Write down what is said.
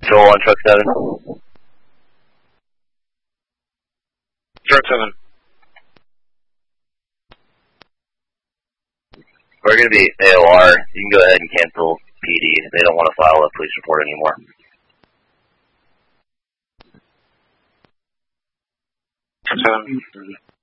Joel on truck 7. Truck 7. We're going to be AOR. You can go ahead and cancel PD. They don't want to file a police report anymore. Truck 7.